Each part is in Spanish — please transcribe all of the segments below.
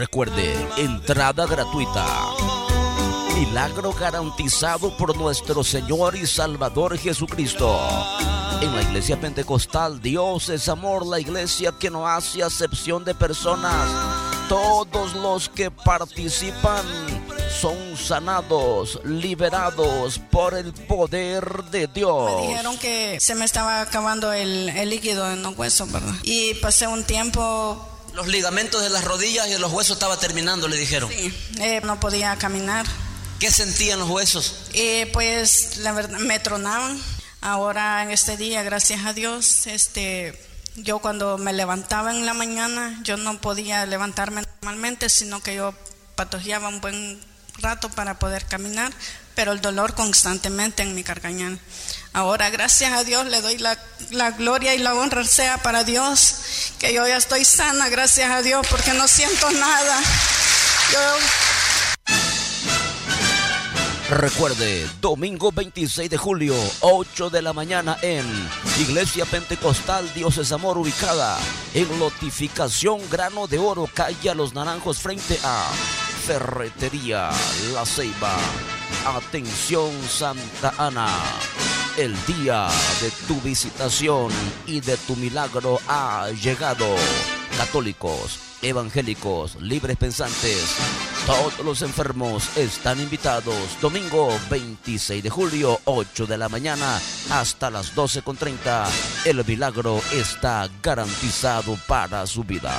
Recuerde, entrada gratuita. Milagro garantizado por nuestro Señor y Salvador Jesucristo. En la Iglesia Pentecostal, Dios es amor, la iglesia que no hace acepción de personas. Todos los que participan son sanados, liberados por el poder de Dios. Me dijeron que se me estaba acabando el líquido en los huesos, ¿verdad? Y pasé un tiempo. Los ligamentos de las rodillas y de los huesos estaba terminando, le dijeron. Sí, no podía caminar. ¿Qué sentían los huesos? Pues la verdad me tronaban. Ahora en este día, gracias a Dios, yo cuando me levantaba en la mañana, yo no podía levantarme normalmente, sino que yo patojeaba un buen rato para poder caminar, pero el dolor constantemente en mi carcañal. Ahora, gracias a Dios, le doy la gloria y la honra sea para Dios, que yo ya estoy sana, gracias a Dios, porque no siento nada. Recuerde, domingo 26 de julio, 8 de la mañana en Iglesia Pentecostal Dios es Amor, ubicada en Lotificación Grano de Oro, calle Los Naranjos, frente a Ferretería La Ceiba. Atención Santa Ana, el día de tu visitación y de tu milagro ha llegado. Católicos, evangélicos, libres pensantes, todos los enfermos están invitados. Domingo 26 de julio, 8 de la mañana hasta las 12:30. El milagro está garantizado para su vida.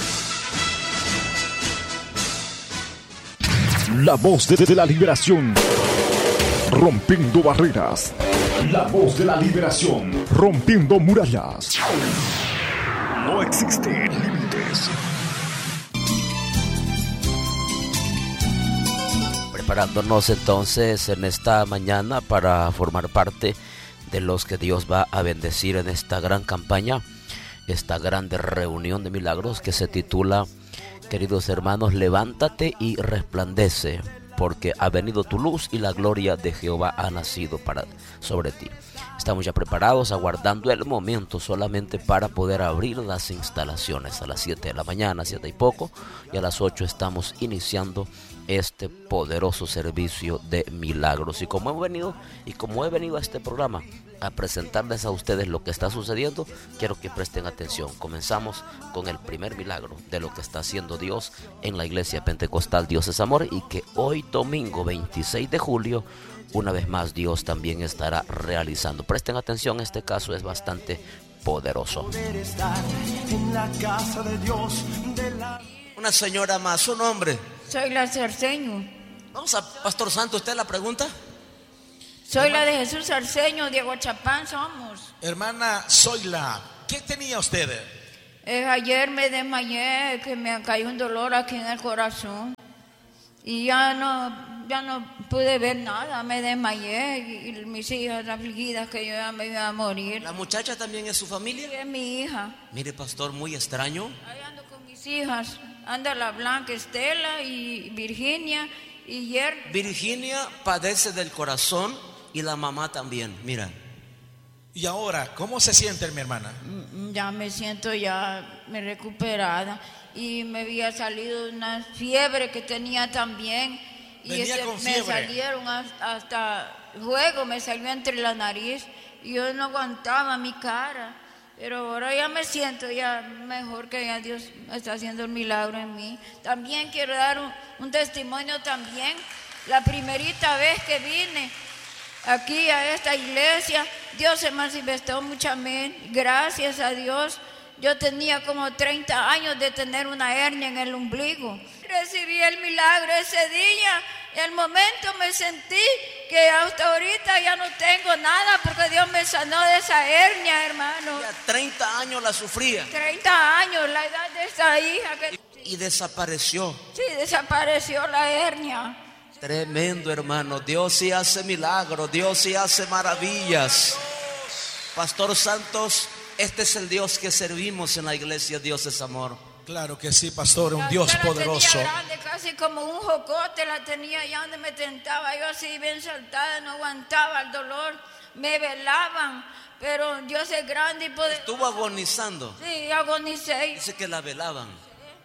La voz de la liberación, rompiendo barreras. La voz de la liberación, rompiendo murallas. No existen límites. Preparándonos entonces en esta mañana para formar parte de los que Dios va a bendecir en esta gran campaña, esta grande reunión de milagros que se titula, queridos hermanos, levántate y resplandece, porque ha venido tu luz y la gloria de Jehová ha nacido sobre ti. Estamos ya preparados, aguardando el momento solamente para poder abrir las instalaciones a las 7 de la mañana, 7 y poco, y a las 8 estamos iniciando este poderoso servicio de milagros. Y como he venido a este programa a presentarles a ustedes lo que está sucediendo, quiero que presten atención. Comenzamos con el primer milagro de lo que está haciendo Dios en la Iglesia Pentecostal Dios es Amor, y que hoy domingo 26 de julio una vez más Dios también estará realizando. Presten atención, este caso es bastante poderoso. Una señora más, su nombre. Soy la Cerceño. Vamos a Pastor Santo, ¿usted la pregunta? Soy la de Jesús Cerceño, Diego Chapán somos. Hermana Zoila, ¿qué tenía usted? Ayer me desmayé, que me cayó un dolor aquí en el corazón. Y ya no pude ver nada, me desmayé. Y mis hijas afligidas que yo ya me iba a morir. ¿La muchacha también es su familia? Sí, es mi hija. Mire, pastor, muy extraño. Ahí ando con mis hijas. Anda la Blanca Estela y Virginia y Virginia padece del corazón y la mamá también, mira. Y ahora, ¿cómo se siente mi hermana? Ya me siento recuperada. Y me había salido una fiebre que tenía también. Venía con fiebre. Me salieron hasta juego, me salió entre la nariz. Y yo no aguantaba mi cara. Pero ahora ya me siento ya mejor, que ya Dios está haciendo un milagro en mí. También quiero dar un testimonio también. La primerita vez que vine aquí a esta iglesia, Dios se manifestó muchamente. Gracias a Dios. Yo tenía como 30 años de tener una hernia en el ombligo. Recibí el milagro ese día. Y al momento me sentí que hasta ahorita ya no tengo nada, porque Dios me sanó de esa hernia, hermano. Ya 30 años la sufría. 30 años, la edad de esa hija. Y desapareció. Sí, desapareció la hernia. Tremendo, hermano. Dios sí hace milagros, Dios sí hace maravillas. Pastor Santos, este es el Dios que servimos en la iglesia Dios es Amor. Claro que sí, pastor, un Dios poderoso. La tenía grande, casi como un jocote, la tenía allá donde me tentaba. Yo así bien saltada, no aguantaba el dolor. Me velaban, pero Dios es grande y poderoso. ¿Estuvo agonizando? Sí, agonicé. Dice que la velaban.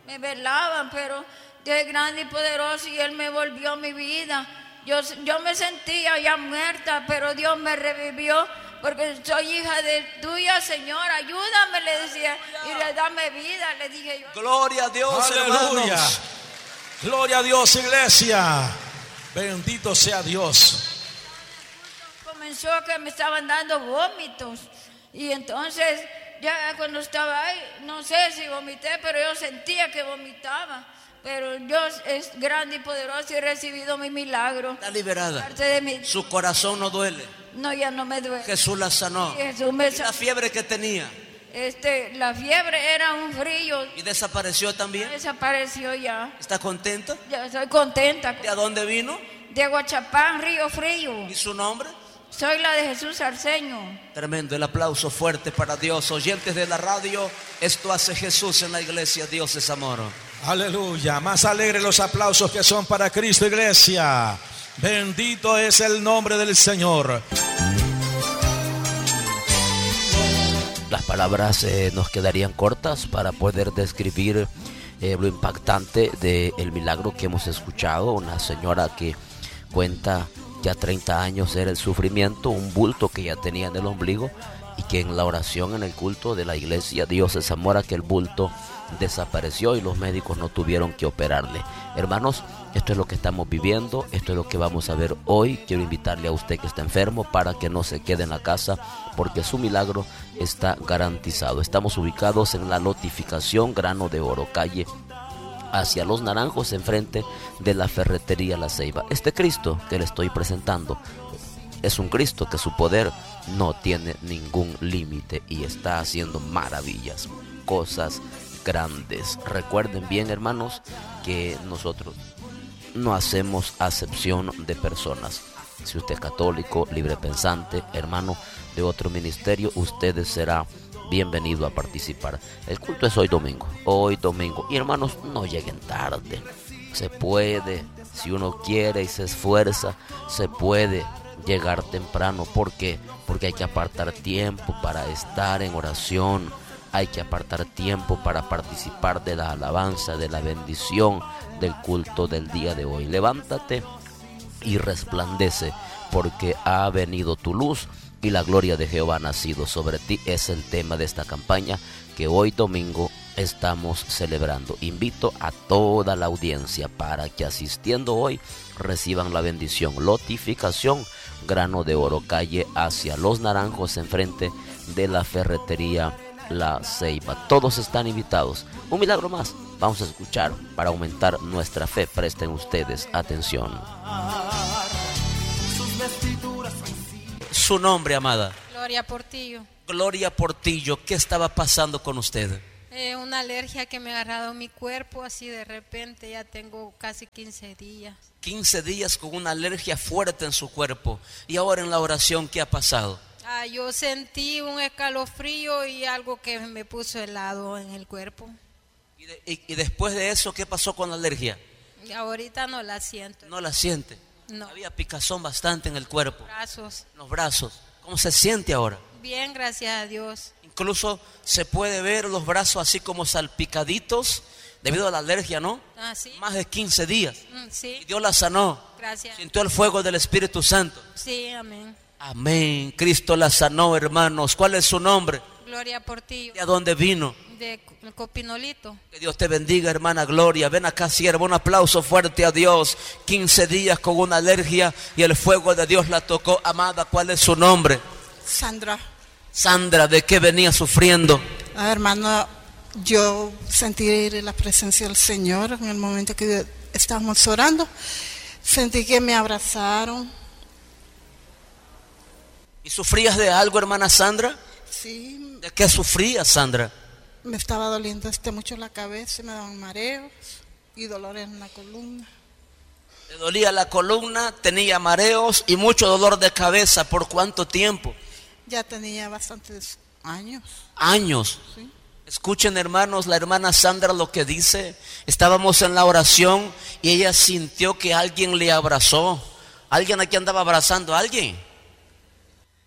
me velaban, pero Dios es grande y poderoso y Él me volvió a mi vida. Yo me sentía ya muerta, pero Dios me revivió, porque soy hija de tuya, Señor, ayúdame, le decía, y le dame vida, le dije yo. Gloria a Dios, Aleluya. hermanos. Gloria a Dios, iglesia. Bendito sea Dios. Comenzó que me estaban dando vómitos, y entonces ya cuando estaba ahí, no sé si vomité, pero yo sentía que vomitaba. Pero Dios es grande y poderoso y he recibido mi milagro. Está liberada. Parte de mí. Su corazón no duele. No, ya no me duele. Jesús la sanó. Sí, Jesús me ¿Y la sanó. fiebre que tenía? La fiebre era un frío. ¿Y desapareció también? Desapareció ya. ¿Está contenta? Ya estoy contenta. ¿De dónde vino? De Aguachapán, Río Frío. ¿Y su nombre? Soy la de Jesús Arceño. Tremendo, el aplauso fuerte para Dios. Oyentes de la radio, esto hace Jesús en la iglesia. Dios es amor. Aleluya. Más alegres los aplausos que son para Cristo, iglesia. Bendito es el nombre del Señor. Las palabras nos quedarían cortas para poder describir lo impactante del milagro que hemos escuchado. Una señora que cuenta ya 30 años era el sufrimiento, un bulto que ya tenía en el ombligo, y que en la oración, en el culto de la iglesia Dios es amor, aquel bulto desapareció y los médicos no tuvieron que operarle. Hermanos, esto es lo que estamos viviendo, esto es lo que vamos a ver hoy. Quiero invitarle a usted que está enfermo para que no se quede en la casa, porque su milagro está garantizado. Estamos ubicados en la lotificación Grano de Oro, calle hacia Los Naranjos, enfrente de la ferretería La Ceiba. Este Cristo que le estoy presentando es un Cristo que su poder no tiene ningún límite y está haciendo maravillas, cosas grandes. Recuerden bien, hermanos, que nosotros no hacemos acepción de personas. Si usted es católico, libre pensante, hermano de otro ministerio, usted será bienvenido a participar. El culto es hoy domingo. Y hermanos, no lleguen tarde. Se puede, si uno quiere y se esfuerza, se puede llegar temprano. ¿Por qué? Porque hay que apartar tiempo para estar en oración. Hay que apartar tiempo para participar de la alabanza, de la bendición del culto del día de hoy. Levántate y resplandece, porque ha venido tu luz y la gloria de Jehová ha nacido sobre ti. Es el tema de esta campaña que hoy domingo estamos celebrando. Invito a toda la audiencia para que asistiendo hoy reciban la bendición. Lotificación Grano de Oro, calle hacia Los Naranjos, enfrente de la ferretería La Ceiba. Todos están invitados. Un milagro más vamos a escuchar para aumentar nuestra fe. Presten ustedes atención. Su nombre, amada. Gloria Portillo. Gloria Portillo. ¿Qué estaba pasando con usted? Una alergia que me ha agarrado mi cuerpo así de repente, ya tengo casi 15 días. 15 días con una alergia fuerte en su cuerpo. Y ahora en la oración, ¿qué ha pasado? Yo sentí un escalofrío y algo que me puso helado en el cuerpo. Y después de eso, ¿qué pasó con la alergia? Y ahorita no la siento. ¿No la siente? No. Había picazón bastante en el cuerpo. Brazos. En los brazos. ¿Cómo se siente ahora? Bien, gracias a Dios. Incluso se puede ver los brazos así como salpicaditos debido a la alergia, ¿no? ¿Sí? Más de 15 días. Sí. Y Dios la sanó. Gracias. Sintió el fuego del Espíritu Santo. Sí, amén. Amén. Cristo la sanó, hermanos. ¿Cuál es su nombre? Gloria Portillo. ¿De dónde vino? De Copinolito. Que Dios te bendiga, hermana Gloria. Ven acá, sierva. Un aplauso fuerte a Dios. 15 días con una alergia y el fuego de Dios la tocó. Amada, ¿cuál es su nombre? Sandra. Sandra, ¿de qué venía sufriendo? Hermano, yo sentí la presencia del Señor en el momento que estábamos orando. Sentí que me abrazaron. ¿Y sufrías de algo, hermana Sandra? Sí. ¿De qué sufrías, Sandra? Me estaba doliendo mucho la cabeza, me daban mareos y dolores en la columna. Le dolía la columna, tenía mareos y mucho dolor de cabeza. ¿Por cuánto tiempo? Ya tenía bastantes años. Años. Sí. Escuchen, hermanos, la hermana Sandra lo que dice. Estábamos en la oración y ella sintió que alguien le abrazó. ¿Alguien aquí andaba abrazando a alguien?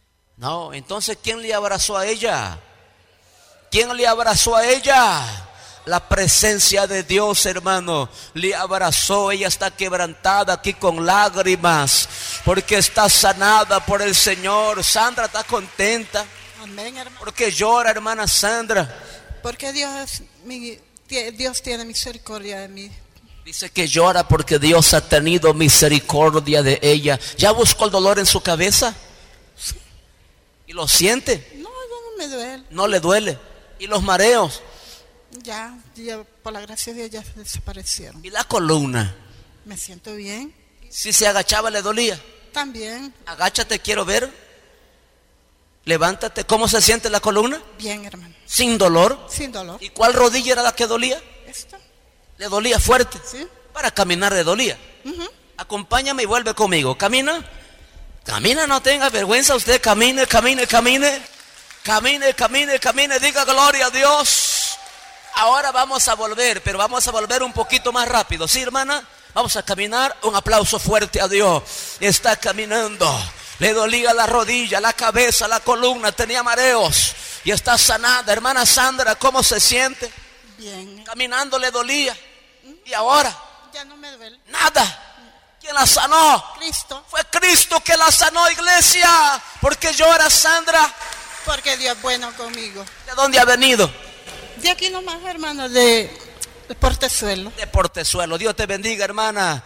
No, entonces ¿quién le abrazó a ella? ¿Quién le abrazó a ella? La presencia de Dios, hermano, le abrazó. Ella está quebrantada aquí con lágrimas porque está sanada por el Señor. Sandra está contenta. Amén, hermano. ¿Por qué llora, hermana Sandra? Porque Dios tiene misericordia de mí. Dice que llora porque Dios ha tenido misericordia de ella. ¿Ya buscó el dolor en su cabeza? Sí. ¿Y lo siente? No, no me duele. No le duele. ¿Y los mareos? Ya, por la gracia de Dios, ya desaparecieron. ¿Y la columna? Me siento bien. Si se agachaba le dolía. También. Agáchate, quiero ver. Levántate. ¿Cómo se siente la columna? Bien, hermano. ¿Sin dolor? Sin dolor. ¿Y cuál rodilla era la que dolía? Esta. ¿Le dolía fuerte? Sí. Para caminar le dolía. Acompáñame y vuelve conmigo. Camina. Camina, no tenga vergüenza usted. Camine, camine, camine. Camine, camine, camine. Diga gloria a Dios. Ahora vamos a volver, pero vamos a volver un poquito más rápido. ¿Sí, hermana? Vamos a caminar. Un aplauso fuerte a Dios. Está caminando. Le dolía la rodilla, la cabeza, la columna. Tenía mareos. Y está sanada. Hermana Sandra, ¿cómo se siente? Bien. Caminando le dolía. ¿Y ahora? Ya no me duele. Nada. ¿Quién la sanó? Cristo. Fue Cristo que la sanó, iglesia. ¿Por qué llora, Sandra? Porque Dios es bueno conmigo. ¿De dónde ha venido? De aquí nomás, hermano, de Portezuelo. De Portezuelo. Dios te bendiga, hermana.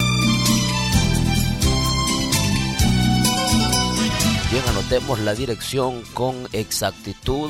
Bien, anotemos la dirección con exactitud,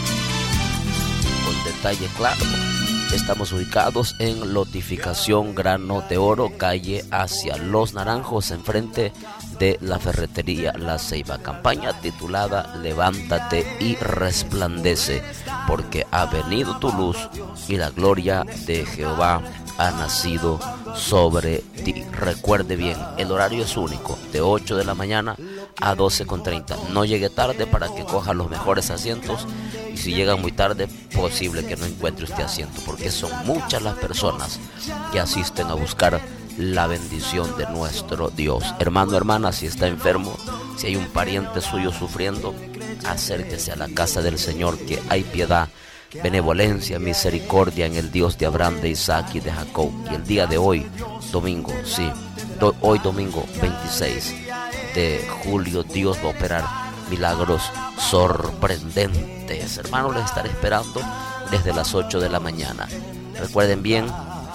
con detalle claro. Estamos ubicados en Lotificación Grano de Oro, calle hacia Los Naranjos, enfrente de la ferretería La Ceiba. Campaña titulada Levántate y resplandece, porque ha venido tu luz y la gloria de Jehová ha nacido sobre ti. Recuerde bien, el horario es único, de 8 de la mañana a 12:30. No llegue tarde para que coja los mejores asientos, y si llega muy tarde, posible que no encuentre usted asiento, porque son muchas las personas que asisten a buscar la bendición de nuestro Dios. Hermano, hermana, si está enfermo, si hay un pariente suyo sufriendo, acérquese a la casa del Señor, que hay piedad, benevolencia, misericordia en el Dios de Abraham, de Isaac y de Jacob. Y el día de hoy, domingo, hoy domingo 26 de julio, Dios va a operar milagros sorprendentes. Hermanos, les estaré esperando desde las 8 de la mañana. Recuerden bien,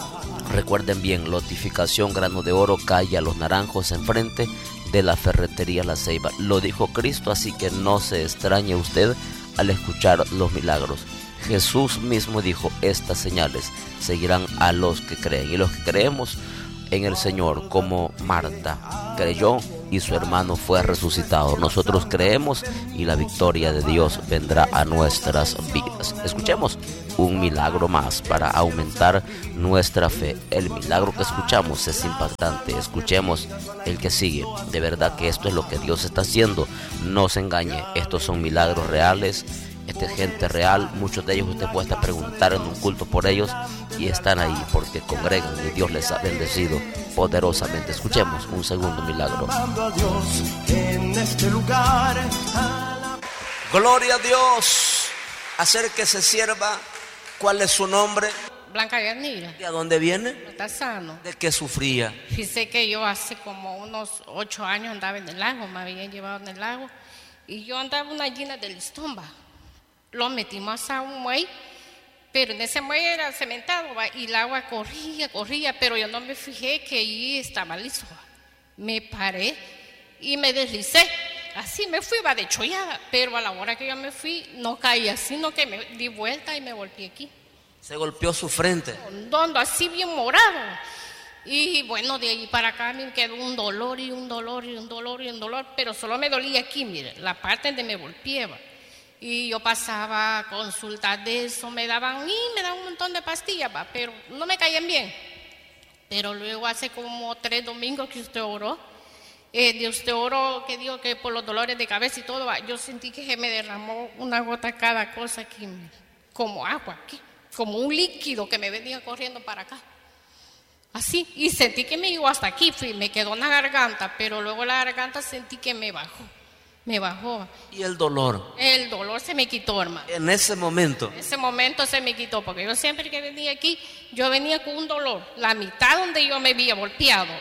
Lotificación Grano de Oro, calle a Los Naranjos, enfrente de la ferretería La Ceiba. Lo dijo Cristo, así que no se extrañe usted al escuchar los milagros. Jesús mismo dijo: estas señales seguirán a los que creen. Y los que creemos en el Señor, como Marta creyó y su hermano fue resucitado, nosotros creemos y la victoria de Dios vendrá a nuestras vidas. Escuchemos un milagro más para aumentar nuestra fe. El milagro que escuchamos es impactante. Escuchemos el que sigue. De verdad que esto es lo que Dios está haciendo. No se engañe, estos son milagros reales. Esta es gente real. Muchos de ellos usted puede estar preguntar en un culto por ellos, y están ahí porque congregan y Dios les ha bendecido poderosamente. Escuchemos un segundo milagro. Gloria a Dios. Acérquese, sierva. ¿Cuál es su nombre? Blanca Yanira. ¿De dónde viene? Está sano. ¿De qué sufría? Fíjese que yo hace como unos 8 años andaba en el lago, me habían llevado en el lago, y yo andaba una llena de listomba. Lo metimos a un muelle, pero en ese muelle era cementado, y el agua corría, pero yo no me fijé que allí estaba liso. Me paré y me deslicé. Así me fui, de chollada, pero a la hora que yo me fui no caí así, sino que me di vuelta y me golpeé aquí. ¿Se golpeó su frente? Hondo, así bien morado. Y bueno, de ahí para acá me quedó un dolor, pero solo me dolía aquí, mire, la parte donde me golpeaba. Y yo pasaba consultas de eso, me daban un montón de pastillas, pero no me caían bien. Pero luego hace como 3 domingos que usted oró, que digo que por los dolores de cabeza y todo, yo sentí que se me derramó una gota cada cosa aquí, como agua aquí, como un líquido que me venía corriendo para acá. Así, y sentí que me llegó hasta aquí, me quedó en la garganta, pero luego la garganta sentí que me bajó. Me bajó. ¿Y el dolor? El dolor se me quitó, hermano. En ese momento. En ese momento se me quitó, porque yo siempre que venía aquí, yo venía con un dolor, la mitad donde yo me había golpeado.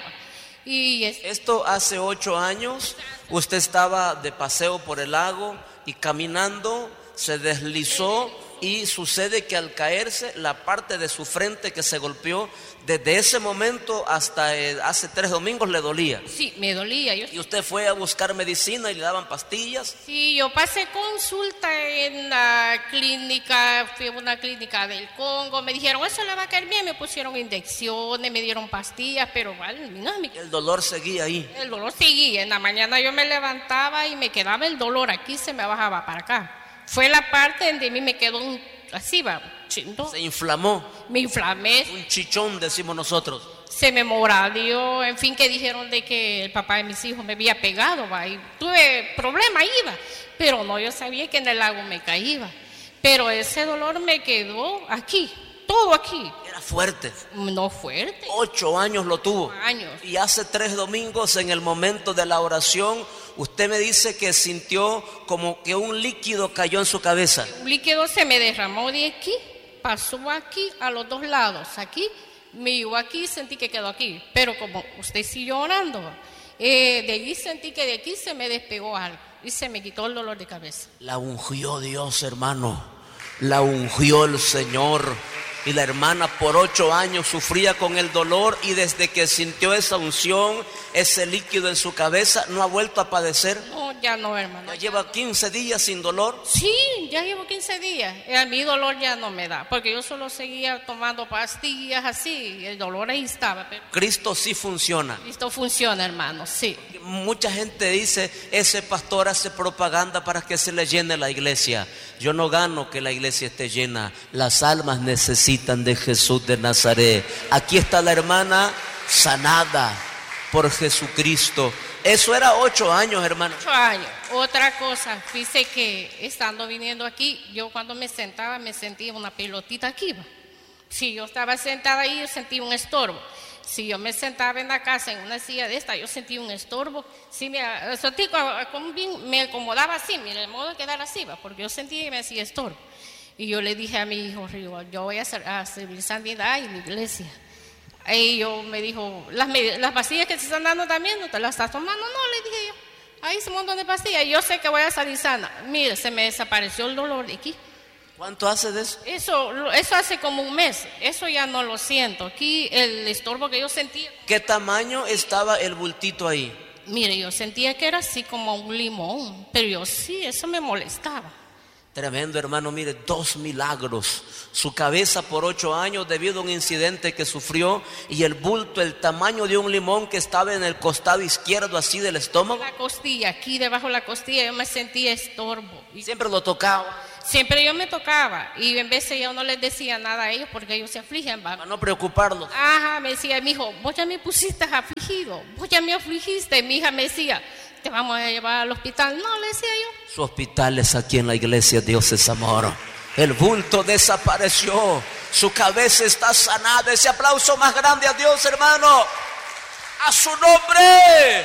Y esto hace 8 años, usted estaba de paseo por el lago y caminando se deslizó y sucede que al caerse la parte de su frente que se golpeó, desde ese momento hasta hace 3 domingos le dolía. Sí, me dolía. ¿Y usted fue a buscar medicina y le daban pastillas? Sí, yo pasé consulta en la clínica, fui a una clínica del Congo, me dijeron, eso le va a caer bien, me pusieron inyecciones, me dieron pastillas, pero vale, no, el dolor seguía ahí. El dolor seguía, en la mañana yo me levantaba y me quedaba el dolor, aquí se me bajaba para acá. Fue la parte donde a mí me quedó así, va. Se inflamó. Me inflamé. Un chichón, decimos nosotros. Se me moradió, en fin, que dijeron de que el papá de mis hijos me había pegado, va. Y tuve problemas, iba. Pero no, yo sabía que en el lago me caía. Pero ese dolor me quedó aquí, todo aquí. Era fuerte. No fuerte. 8 años lo tuvo. 8 años. Y hace 3 domingos, en el momento de la oración, usted me dice que sintió como que un líquido cayó en su cabeza. Un líquido se me derramó de aquí, pasó aquí, a los 2 lados. Aquí, me iba aquí, sentí que quedó aquí. Pero como usted siguió orando, de allí sentí que de aquí se me despegó algo y se me quitó el dolor de cabeza. La ungió Dios, hermano. La ungió el Señor. Y la hermana por 8 años sufría con el dolor, y desde que sintió esa unción, ese líquido en su cabeza, no ha vuelto a padecer. No, ya no, hermano. ¿Ya lleva 15 días sin dolor? Sí, ya llevo 15 días. A mí dolor ya no me da, porque yo solo seguía tomando pastillas así, el dolor ahí estaba. Pero Cristo sí funciona. Cristo funciona, hermano, sí. Mucha gente dice, ese pastor hace propaganda para que se le llene la iglesia. Yo no gano que la iglesia esté llena. Las almas necesitan de Jesús de Nazaret. Aquí está la hermana sanada por Jesucristo. Eso era 8 años, hermano. 8 años. Otra cosa, dice que estando viniendo aquí, yo cuando me sentaba me sentía una pelotita aquí. Si yo estaba sentada ahí, yo sentía un estorbo. Si yo me sentaba en la casa en una silla de esta, yo sentía un estorbo. Sí, me acomodaba así, mira, el modo de quedar así, porque yo sentía que me hacía estorbo. Y yo le dije a mi hijo, yo voy a servir sanidad en la iglesia. Y yo me dijo, las pastillas que te están dando también, ¿no te las estás tomando? No, le dije yo, ahí es un montón de pastillas, yo sé que voy a salir sana. Mire, se me desapareció el dolor de aquí. ¿Cuánto hace de eso? Eso hace como un mes, eso ya no lo siento. Aquí el estorbo que yo sentía. ¿Qué tamaño estaba el bultito ahí? Mire, yo sentía que era así como un limón, pero yo sí, eso me molestaba. Tremendo, hermano, mire, 2 milagros. Su cabeza por 8 años debido a un incidente que sufrió, y el bulto, el tamaño de un limón que estaba en el costado izquierdo así del estómago. La costilla, aquí debajo de la costilla yo me sentía estorbo. Y siempre lo tocaba. Siempre yo me tocaba, y en vez de yo no les decía nada a ellos porque ellos se afligen. Para no preocuparlos. Ajá, me decía mi hijo, vos ya me pusiste afligido, vos ya me afligiste. Mi hija me decía, te vamos a llevar al hospital. No, le decía yo. Su hospital es aquí en la iglesia, Dios es amor. El bulto desapareció, su cabeza está sanada. Ese aplauso más grande a Dios, hermano. A su nombre.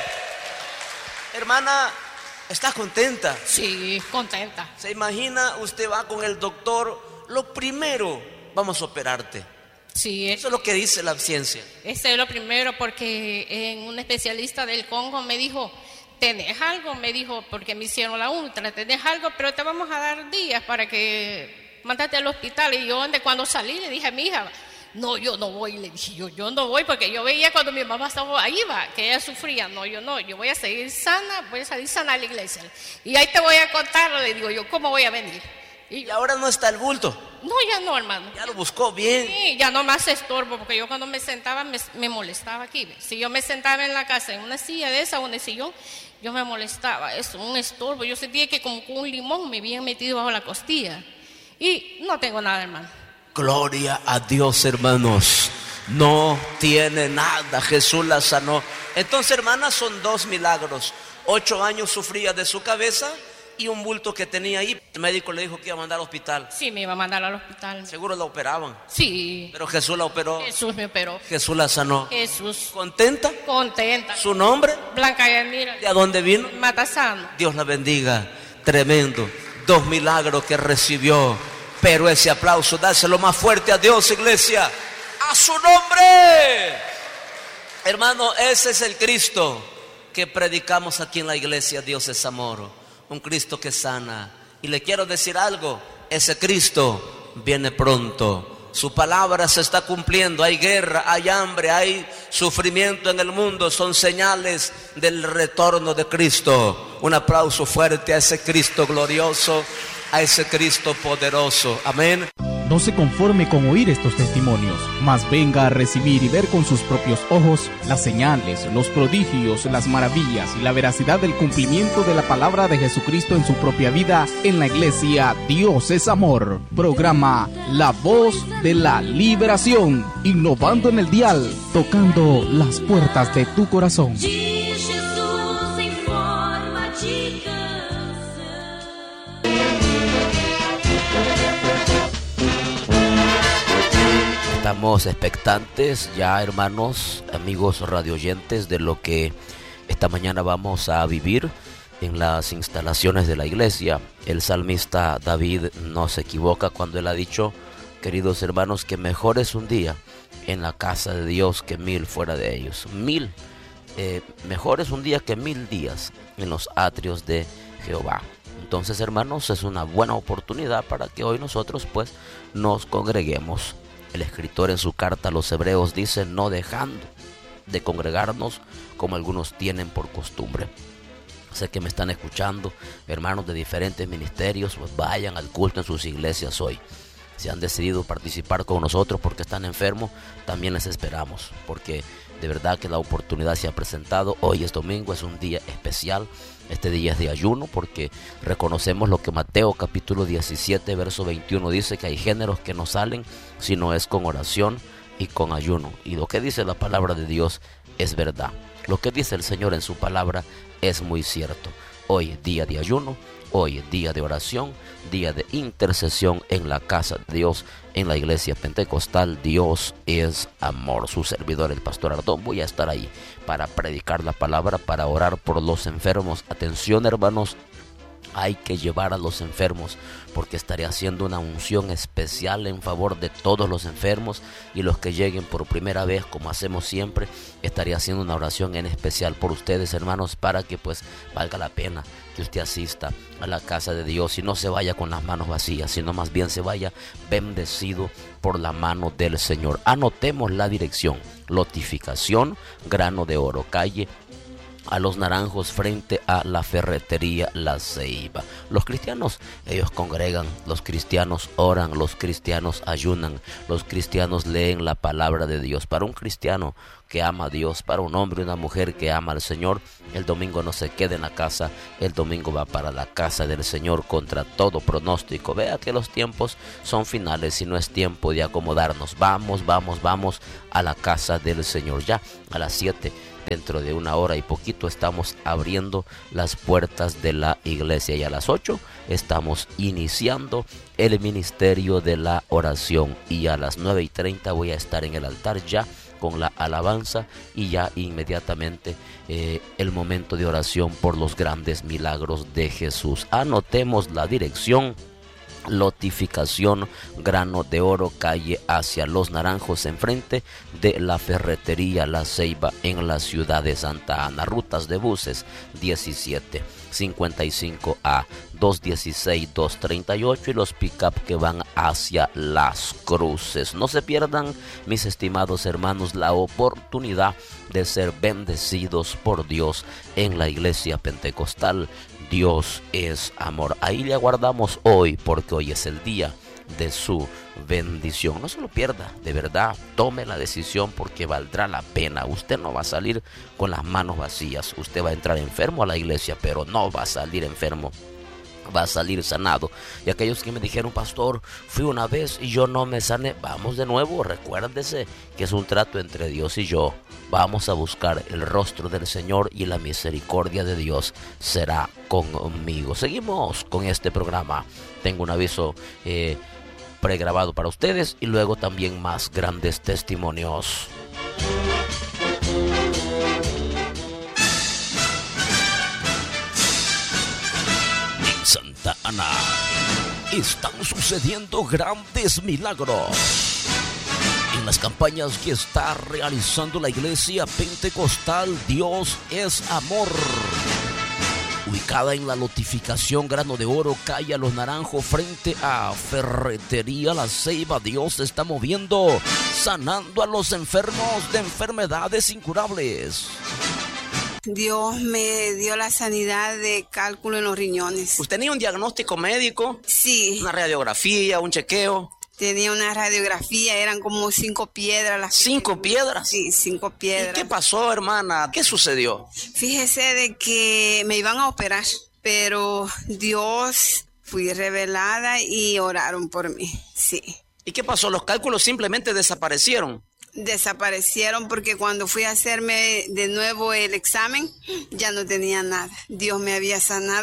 Hermana, ¿está contenta? Sí, contenta. ¿Se imagina? Usted va con el doctor, lo primero, vamos a operarte. Sí, eso es lo que dice la ciencia. Eso es lo primero, porque un especialista del Congo me dijo, ¿tenés algo? Me dijo, porque me hicieron la ultra, ¿tenés algo? Pero te vamos a dar días para que mandate al hospital. Y yo, cuando salí, le dije a mi hija, no, yo no voy. Le dije, yo no voy, porque yo veía cuando mi mamá estaba ahí, que ella sufría. No, yo voy a seguir sana, voy a salir sana a la iglesia. Y ahí te voy a contar, le digo yo, ¿cómo voy a venir? Y ahora no está el bulto. No, ya no, hermano. Ya lo buscó bien. Sí, ya no más estorbo, porque yo cuando me sentaba me molestaba aquí. Si yo me sentaba en la casa en una silla de esa o en el sillón, yo me molestaba, eso, un estorbo. Yo sentía que como con un limón me habían metido bajo la costilla. Y no tengo nada, hermano. Gloria a Dios, hermanos. No tiene nada, Jesús la sanó. Entonces, hermanas, son 2 milagros. 8 años sufría de su cabeza, Y un bulto que tenía ahí, el médico le dijo que iba a mandar al hospital. Sí, me iba a mandar al hospital. Seguro la operaban. Sí. Pero Jesús la operó. Jesús me operó. Jesús la sanó. Jesús. ¿Contenta? Contenta. ¿Su nombre? Blanca Yanira. ¿De a dónde vino? Matasano. Dios la bendiga. Tremendo. 2 milagros que recibió. Pero ese aplauso, dáselo más fuerte a Dios, iglesia. ¡A su nombre! Hermano, ese es el Cristo que predicamos aquí en la iglesia. Dios es amor. Un Cristo que sana. Y le quiero decir algo, ese Cristo viene pronto. Su palabra se está cumpliendo. Hay guerra, hay hambre, hay sufrimiento en el mundo. Son señales del retorno de Cristo. Un aplauso fuerte a ese Cristo glorioso, a ese Cristo poderoso. Amén. No se conforme con oír estos testimonios, mas venga a recibir y ver con sus propios ojos las señales, los prodigios, las maravillas y la veracidad del cumplimiento de la palabra de Jesucristo en su propia vida en la iglesia Dios es Amor. Programa La Voz de la Liberación, innovando en el dial, tocando las puertas de tu corazón. Estamos expectantes ya, hermanos, amigos radioyentes, de lo que esta mañana vamos a vivir en las instalaciones de la iglesia. El salmista David no se equivoca cuando él ha dicho, queridos hermanos, que mejor es un día en la casa de Dios que 1000 fuera de ellos. Mejor es un día que 1000 días en los atrios de Jehová. Entonces, hermanos, es una buena oportunidad para que hoy nosotros pues nos congreguemos. El escritor en su carta a los hebreos dice, no dejando de congregarnos como algunos tienen por costumbre. Sé que me están escuchando hermanos de diferentes ministerios, pues vayan al culto en sus iglesias hoy. Si han decidido participar con nosotros porque están enfermos, también les esperamos, porque de verdad que la oportunidad se ha presentado. Hoy es domingo, es un día especial. Este día es de ayuno porque reconocemos lo que Mateo capítulo 17 verso 21 dice, que hay géneros que no salen si no es con oración y con ayuno. Y lo que dice la palabra de Dios es verdad. Lo que dice el Señor en su palabra es muy cierto. Hoy es día de ayuno, hoy es día de oración, día de intercesión en la casa de Dios, en la iglesia pentecostal. Dios es amor. Su servidor, el pastor Ardón, voy a estar ahí para predicar la palabra, para orar por los enfermos. Atención, hermanos, hay que llevar a los enfermos, porque estaré haciendo una unción especial en favor de todos los enfermos, y los que lleguen por primera vez, como hacemos siempre, estaré haciendo una oración en especial por ustedes, hermanos, para que pues valga la pena que usted asista a la casa de Dios y no se vaya con las manos vacías, sino más bien se vaya bendecido por la mano del Señor. Anotemos la dirección: Lotificación, Grano de Oro, calle a Los Naranjos, frente a la ferretería La Ceiba. Los cristianos, ellos congregan, los cristianos oran, los cristianos ayunan, los cristianos leen la palabra de Dios. Para un cristiano que ama a Dios, para un hombre y una mujer que ama al Señor, el domingo no se queda en la casa, el domingo va para la casa del Señor contra todo pronóstico. Vea que los tiempos son finales y no es tiempo de acomodarnos. Vamos a la casa del Señor. Ya a las 7, dentro de una hora y poquito, estamos abriendo las puertas de la iglesia, y a las 8 estamos iniciando el ministerio de la oración, y a las 9:30 voy a estar en el altar ya con la alabanza, y ya inmediatamente el momento de oración por los grandes milagros de Jesús. Anotemos la dirección: Lotificación, Grano de Oro, calle hacia Los Naranjos, enfrente de la ferretería La Ceiba, en la ciudad de Santa Ana. Rutas de buses 1755A, 216, 238, y los pick-up que van hacia Las Cruces. No se pierdan, mis estimados hermanos, la oportunidad de ser bendecidos por Dios en la iglesia pentecostal. Dios es amor. Ahí le aguardamos hoy, porque hoy es el día de su bendición. No se lo pierda, de verdad, tome la decisión, porque valdrá la pena. Usted no va a salir con las manos vacías. Usted va a entrar enfermo a la iglesia, pero no va a salir enfermo va a salir sanado. Y aquellos que me dijeron, pastor, fui una vez y yo no me sané, vamos de nuevo. Recuérdese que es un trato entre Dios y yo. Vamos a buscar el rostro del Señor y la misericordia de Dios será conmigo. Seguimos con este programa. Tengo un aviso pregrabado para ustedes y luego también más grandes testimonios. Santa Ana, están sucediendo grandes milagros en las campañas que está realizando la iglesia pentecostal Dios es Amor, ubicada en la notificación Grano de Oro, calle Los Naranjos, frente a Ferretería La Ceiba. Dios se está moviendo, sanando a los enfermos de enfermedades incurables. Dios me dio la sanidad de cálculo en los riñones. ¿Usted tenía un diagnóstico médico? Sí. ¿Una radiografía, un chequeo? Tenía una radiografía, eran como 5 piedras. ¿5 piedras? Sí, 5 piedras. ¿Y qué pasó, hermana? ¿Qué sucedió? Fíjese de que me iban a operar, pero Dios, fui revelada y oraron por mí, sí. ¿Y qué pasó? ¿Los cálculos simplemente desaparecieron? Desaparecieron porque cuando fui a hacerme de nuevo el examen, ya no tenía nada. Dios me había sanado.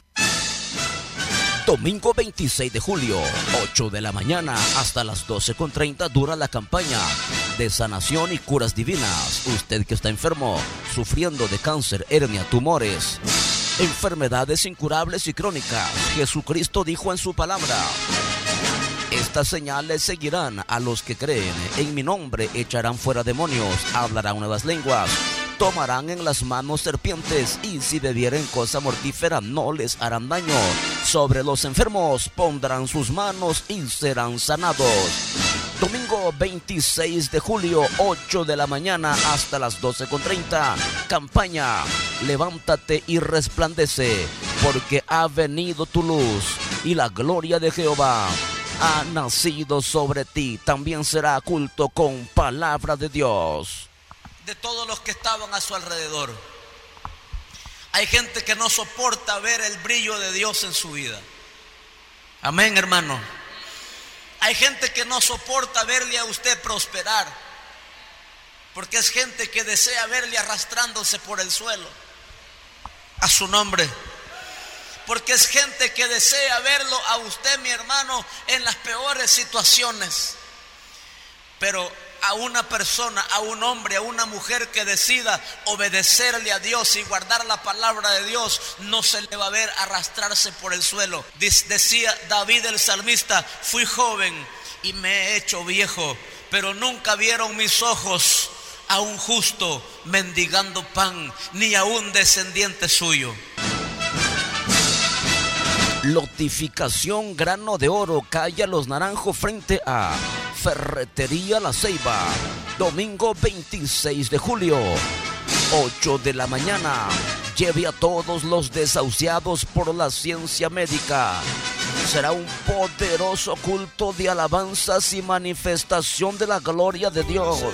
Domingo 26 de julio, 8 de la mañana hasta las 12:30 dura la campaña de sanación y curas divinas. Usted que está enfermo, sufriendo de cáncer, hernia, tumores, enfermedades incurables y crónicas, Jesucristo dijo en su palabra: estas señales seguirán a los que creen. En mi nombre echarán fuera demonios, hablarán nuevas lenguas, tomarán en las manos serpientes y si bebieren cosa mortífera no les harán daño. Sobre los enfermos pondrán sus manos y serán sanados. Domingo 26 de julio, 8 de la mañana hasta las 12:30. Campaña Levántate y resplandece, porque ha venido tu luz y la gloria de Jehová ha nacido sobre ti. También será culto con palabra de Dios. De todos los que estaban a su alrededor, hay gente que no soporta ver el brillo de Dios en su vida. Amén, hermano. Hay gente que no soporta verle a usted prosperar, porque es gente que desea verle arrastrándose por el suelo. A su nombre. Porque es gente que desea verlo a usted, mi hermano, en las peores situaciones. Pero a una persona, a un hombre, a una mujer que decida obedecerle a Dios y guardar la palabra de Dios, no se le va a ver arrastrarse por el suelo. Decía David el salmista: fui joven y me he hecho viejo, pero nunca vieron mis ojos a un justo mendigando pan, ni a un descendiente suyo. Notificación Grano de Oro, calle Los Naranjos, frente a Ferretería La Ceiba. Domingo 26 de julio, 8 de la mañana. Lleve a todos los desahuciados por la ciencia médica. Será un poderoso culto de alabanzas y manifestación de la gloria de Dios.